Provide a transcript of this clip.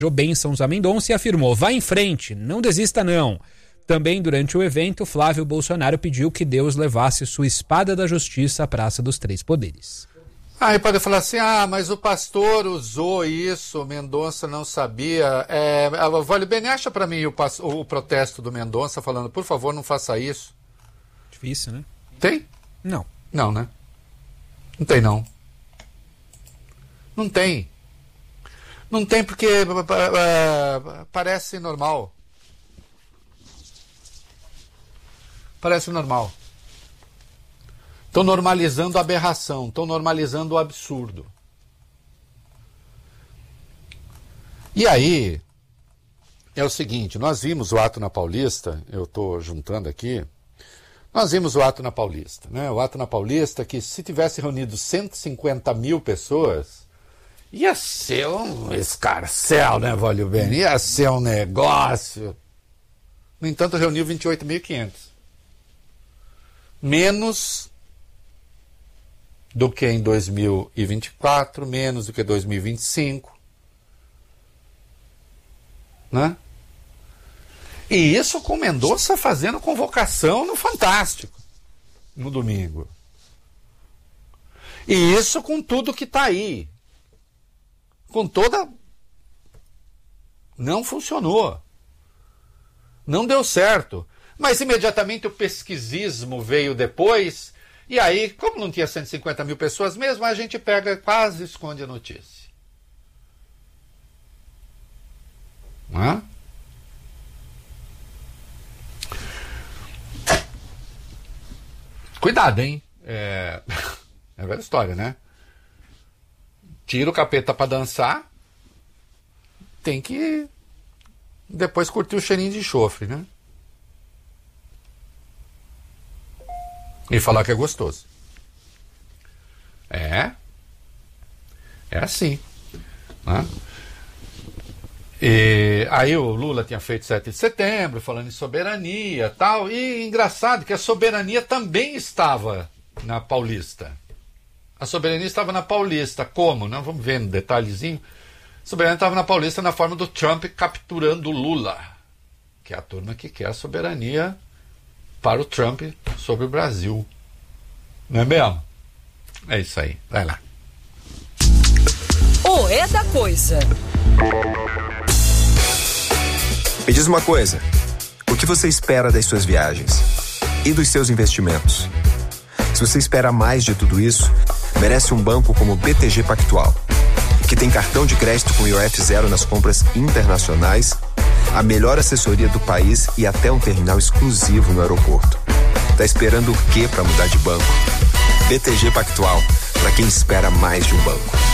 bênçãos a Mendonça e afirmou: vai em frente, não desista não. Também durante o evento, Flávio Bolsonaro pediu que Deus levasse sua espada da justiça à Praça dos Três Poderes. Aí pode falar assim, mas o pastor usou isso, o Mendonça não sabia. Vale bem, acha para mim o protesto do Mendonça falando, por favor, não faça isso. Difícil, né? Tem? Não. Não, né? Não tem, não. Não tem. Não tem porque parece normal. Parece normal. Estão normalizando a aberração, estão normalizando o absurdo. E aí, é o seguinte, nós vimos o ato na Paulista, eu estou juntando aqui, nós vimos o ato na Paulista, né? O ato na Paulista que se tivesse reunido 150 mil pessoas, ia ser um escarcéu, né, Valeu Bem? Ia ser um negócio. No entanto, reuniu 28.500. Menos do que em 2024, menos do que 2025, né? E isso com Mendonça fazendo convocação no Fantástico, no domingo. E isso com tudo que está aí. Com toda... Não funcionou. Não deu certo. Mas imediatamente o pesquisismo veio depois... E aí, como não tinha 150 mil pessoas mesmo, a gente pega, quase esconde a notícia. Não é? Cuidado, hein? É a velha história, né? Tira o capeta pra dançar, tem que depois curtir o cheirinho de enxofre, né? E falar que é gostoso. É assim. Né? E aí o Lula tinha feito 7 de setembro, falando em soberania e tal. E engraçado que a soberania também estava na Paulista. A soberania estava na Paulista. Como? Não, vamos ver no detalhezinho. A soberania estava na Paulista na forma do Trump capturando o Lula. Que é a turma que quer a soberania para o Trump sobre o Brasil. Não é mesmo? É isso aí. Vai lá. O É da Coisa. Me diz uma coisa. O que você espera das suas viagens? E dos seus investimentos? Se você espera mais de tudo isso, merece um banco como o BTG Pactual, que tem cartão de crédito com IOF zero nas compras internacionais, a melhor assessoria do país e até um terminal exclusivo no aeroporto. Tá esperando o quê para mudar de banco? BTG Pactual, para quem espera mais de um banco.